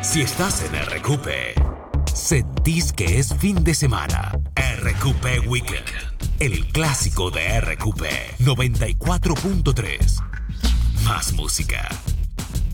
Si estás en RQP, sentís que es fin de semana. RQP Weekend, el clásico de RQP 94.3. Más música,